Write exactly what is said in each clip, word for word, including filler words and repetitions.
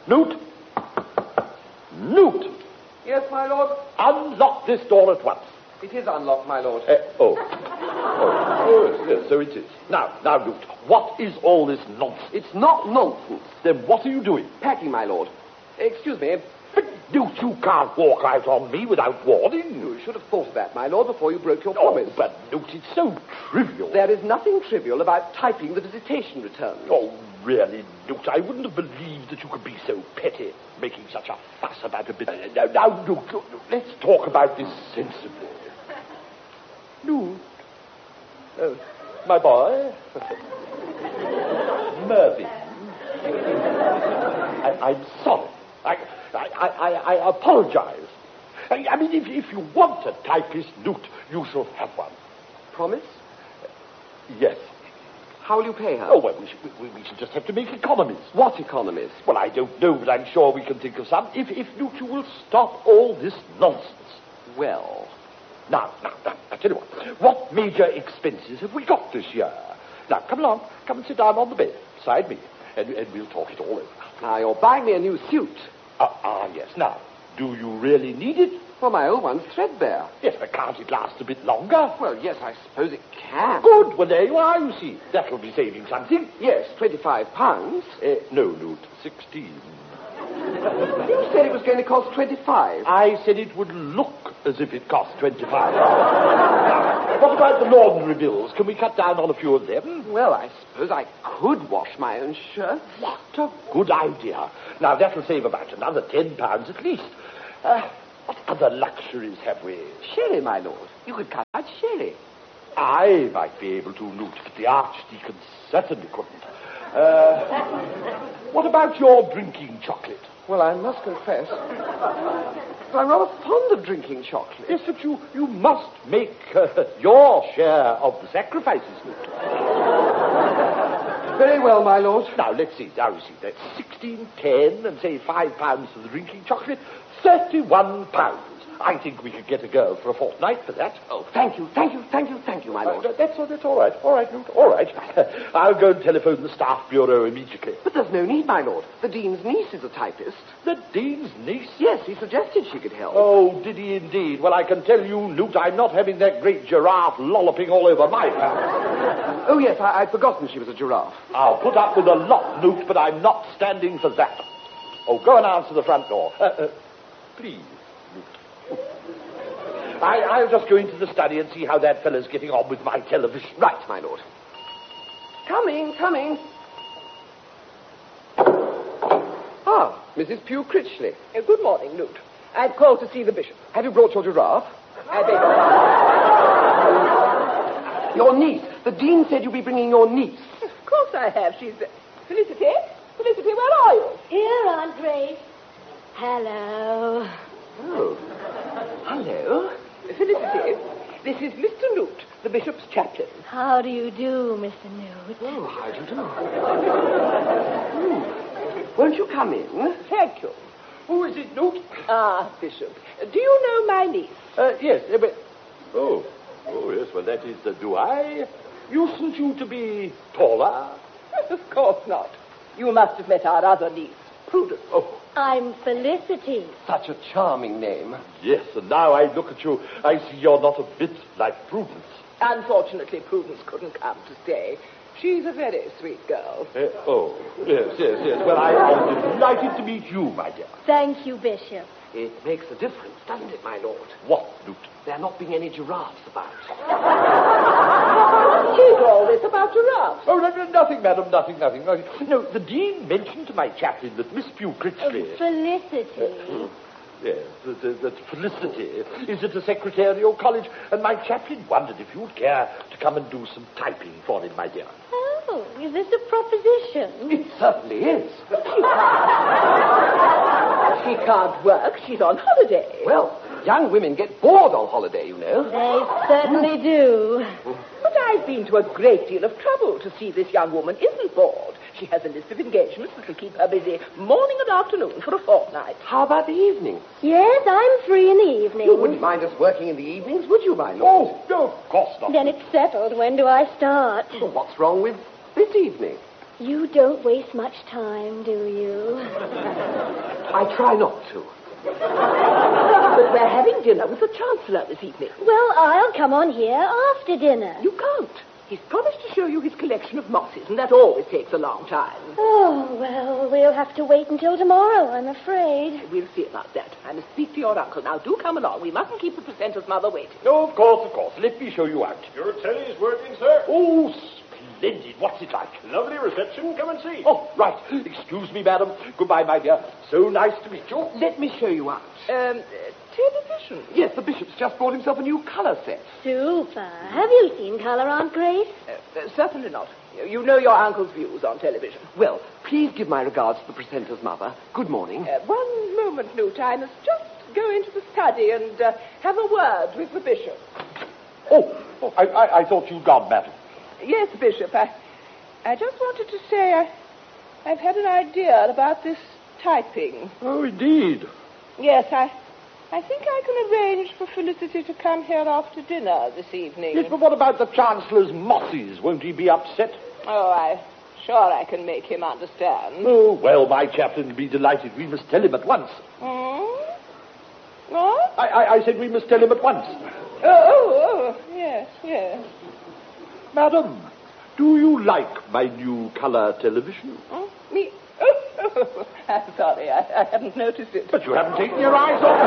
Newt! Newt! Yes, my lord? Unlock this door at once. It is unlocked, my lord. Uh, oh. oh. Oh, yes, so it is. Now, now, Newt, what is all this nonsense? It's not nonsense. Then what are you doing? Packing, my lord. Excuse me. But, Newt, you can't walk out on me without warning. You should have thought of that, my lord, before you broke your Oh, promise. but, Newt, it's so trivial. There is nothing trivial about typing the visitation return. Oh, really, Newt, I wouldn't have believed that you could be so petty, making such a fuss about a bit. Uh, now, now, Newt, Newt, let's talk about this sensibly. Newt. Oh, my boy. Mervyn. I, I'm sorry. I, I, I, I apologize. I, I mean, if, if you want a typist, Newt, you shall have one. Promise? Yes. How will you pay her? Oh, well, we should, we, we should just have to make economies. What economies? Well, I don't know, but I'm sure we can think of some. If, if Newt, you will stop all this nonsense. Well... Now, now, now, I tell you what. What major expenses have we got this year? Now, come along. Come and sit down on the bed beside me, and, and we'll talk it all over. Now, you're buying me a new suit. Ah, ah, yes. Now, do you really need it? Well, my old one's threadbare. Yes, but can't it last a bit longer? Well, yes, I suppose it can. Good. Well, there you are, you see. That'll be saving something. Yes, twenty-five pounds. Uh, no, Newt, sixteen. You said it was going to cost twenty-five. I said it would look as if it cost twenty-five. Now, what about the laundry bills? Can we cut down on a few of them? Well, I suppose I could wash my own shirts. What a good idea. Now, that'll save about another ten pounds at least. Uh, what other luxuries have we? Sherry, my lord. You could cut out sherry. I might be able to, Newt, but the Archdeacon certainly couldn't. Uh, what about your drinking chocolate? Well, I must confess, I'm rather fond of drinking chocolate. Yes, but you, you must make uh, your share of the sacrifices, Newt. Very well, my lord. Now, let's see. Now, you see, that's sixteen, ten, and say five pounds for the drinking chocolate. Thirty-one pounds. I think we could get a girl for a fortnight for that. Oh, thank you, thank you, thank you, thank you, my lord. Uh, that's, that's all right. All right, Newt. All right. I'll go and telephone the staff bureau immediately. But there's no need, my lord. The Dean's niece is a typist. The Dean's niece? Yes, he suggested she could help. Oh, did he indeed? Well, I can tell you, Newt, I'm not having that great giraffe lolloping all over my house. Oh, yes, I- I'd forgotten she was a giraffe. I'll put up with a lot, Newt, but I'm not standing for that. Oh, go and answer the front door. Uh, uh, please, Newt. I, I'll just go into the study and see how that fellow's getting on with my television. Right, my lord. Coming, coming. Ah, Missus Pugh Critchley. Uh, good morning, Newt. I've called to see the bishop. Have you brought your giraffe? I beg your Your pardon. niece. The Dean said you'd be bringing your niece. Of course I have. She's... Uh, Felicity? Felicity, where are you? Here, Aunt Grace. Hello. Oh. Hello. Felicity, this is Mister Newt, the bishop's chaplain. How do you do, Mister Newt? Oh, how do you do? Hmm. Won't you come in? Thank you. Who is it, Newt? Ah, Bishop, do you know my niece? Uh, yes, uh, but... Oh, oh, yes, well, that is... Uh, do I? Usen't you to be taller? Of course not. You must have met our other niece, Prudence. Oh, I'm Felicity. Such a charming name. yes, and now I look at you, I see you're not a bit like Prudence. Unfortunately, Prudence couldn't come to stay. She's a very sweet girl. Uh, oh, yes, yes, yes. Well, I, I'm delighted to meet you, my dear. Thank you, Bishop. It makes a difference, doesn't it, my lord? What, Newt? There not being any giraffes about. She's all this about giraffes. Oh, no, no, nothing, madam, nothing, nothing, nothing. No, the Dean mentioned to my chaplain that Miss Pugh Critchley... Uh, Felicity. Uh, yes, that, that, that Felicity is at a secretarial college, and my chaplain wondered if you'd care to come and do some typing for him, my dear. Oh, is this a proposition? It certainly is. She can't work. She's on holiday. Well, young women get bored on holiday, you know. They certainly do. But I've been to a great deal of trouble to see this young woman isn't bored. She has a list of engagements that will keep her busy morning and afternoon for a fortnight. How about the evenings? Yes, I'm free in the evening. You wouldn't mind us working in the evenings, would you, my lord? Oh, no, of course not. Then it's settled. When do I start? Well, what's wrong with this evening? You don't waste much time, do you? I try not to. But we're having dinner with the Chancellor this evening. Well, I'll come on here after dinner. You can't. He's promised to show you his collection of mosses, and that always takes a long time. Oh, well, we'll have to wait until tomorrow, I'm afraid. We'll see about that. I must speak to your uncle. Now, do come along. We mustn't keep the precentor's mother waiting. No, of course, of course. Let me show you out. Your telly is working, sir. Oh, splendid. What's it like? Lovely reception. Come and see. Oh, right. Excuse me, madam. Goodbye, my dear. So nice to meet you. Let me show you out. Um, uh, television. Yes, the bishop's just bought himself a new colour set. Super. Have you seen colour, Aunt Grace? Uh, uh, certainly not. You know your uncle's views on television. Well, please give my regards to the precentor's mother. Good morning. Uh, one moment, Newt. I must just go into the study and uh, have a word with the bishop. Oh, oh I, I, I thought you'd gone, madam. Yes, Bishop. I, I just wanted to say I, I've had an idea about this typing. Oh, indeed. Yes, I, I think I can arrange for Felicity to come here after dinner this evening. Yes, but what about the Chancellor's mosses? Won't he be upset? Oh, I'm sure I can make him understand. Oh, well, my chaplain will be delighted. We must tell him at once. Hmm? What? I, I, I said we must tell him at once. Oh, oh, oh, yes, yes. Madam, do you like my new colour television? Hmm? Me? Oh, oh, I'm sorry, I, I hadn't noticed it. But you haven't taken your eyes off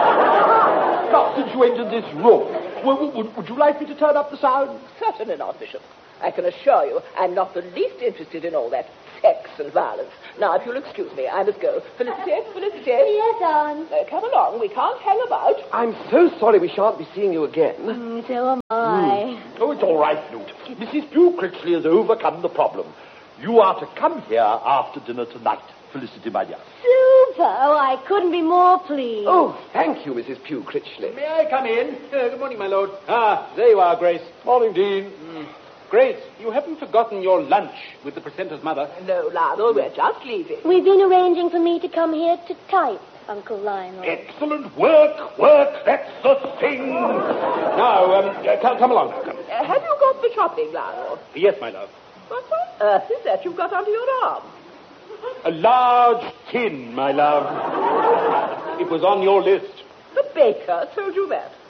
it. Now, since you entered this room, w- would, would you like me to turn up the sound? Certainly not, Bishop. I can assure you I'm not the least interested in all that sex and violence. Now, if you'll excuse me, I must go. Felicity, Felicity. Yes, Aunt. Uh, come along. We can't hang about. I'm so sorry we shan't be seeing you again. Mm, so am I. Oh, it's all right, Newt. Missus Pugh Critchley has overcome the problem. You are to come here after dinner tonight, Felicity, my dear. Super. Oh, I couldn't be more pleased. Oh, thank you, Missus Pugh Critchley. May I come in? Uh, good morning, my lord. Ah, there you are, Grace. Morning, Dean. Mm. Grace, you haven't forgotten your lunch with the precentor's mother. No, Lionel, we're just leaving. We've been arranging for me to come here to type, Uncle Lionel. Excellent work, work. That's the thing. Now, um, uh, come, come along now. Come. Uh, have you got the shopping, Lionel? Yes, my love. What on earth is that you've got under your arm? A large tin, my love. It was on your list. The baker told you that.